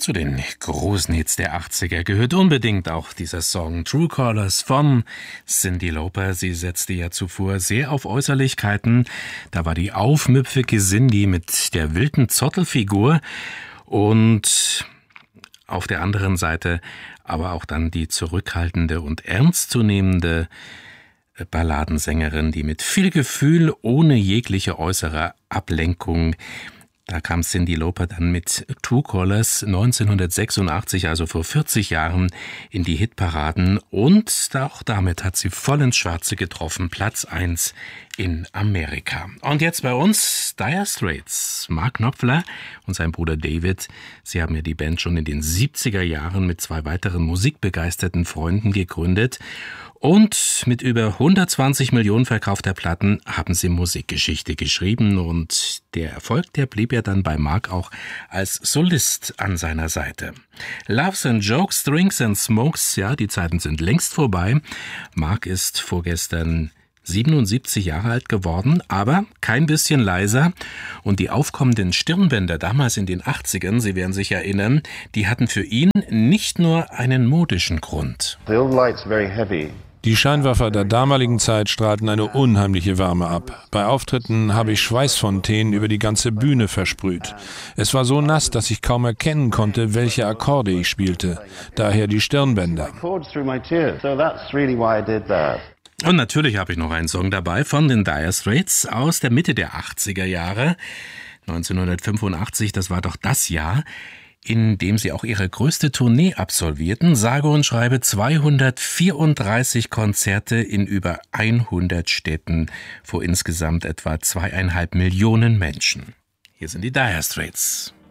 Zu den großen Hits der 80er gehört unbedingt auch dieser Song Truecallers von Cyndi Lauper. Sie setzte ja zuvor sehr auf Äußerlichkeiten. Da war die aufmüpfige Cyndi mit der wilden Zottelfigur und auf der anderen Seite aber auch dann die zurückhaltende und ernstzunehmende Balladensängerin, die mit viel Gefühl, ohne jegliche äußere Ablenkung. Da kam Cyndi Lauper dann mit Truecallers 1986, also vor 40 Jahren, in die Hitparaden und auch damit hat sie voll ins Schwarze getroffen, Platz 1 in Amerika. Und jetzt bei uns Dire Straits, Mark Knopfler und sein Bruder David. Sie haben ja die Band schon in den 70er Jahren mit 2 weiteren musikbegeisterten Freunden gegründet. Und mit über 120 Millionen verkaufter Platten haben sie Musikgeschichte geschrieben und der Erfolg, der blieb ja dann bei Mark auch als Solist an seiner Seite. Loves and Jokes, Drinks and Smokes, ja, die Zeiten sind längst vorbei. Mark ist vorgestern 77 Jahre alt geworden, aber kein bisschen leiser. Und die aufkommenden Stirnbänder damals in den 80ern, Sie werden sich erinnern, die hatten für ihn nicht nur einen modischen Grund. The old light's very heavy. Die Scheinwerfer der damaligen Zeit strahlten eine unheimliche Wärme ab. Bei Auftritten habe ich Schweißfontänen über die ganze Bühne versprüht. Es war so nass, dass ich kaum erkennen konnte, welche Akkorde ich spielte. Daher die Stirnbänder. Und natürlich habe ich noch einen Song dabei von den Dire Straits aus der Mitte der 80er Jahre. 1985, das war doch das Jahr, in dem sie auch ihre größte Tournee absolvierten, sage und schreibe 234 Konzerte in über 100 Städten vor insgesamt etwa 2,5 Millionen Menschen. Hier sind die Dire Straits.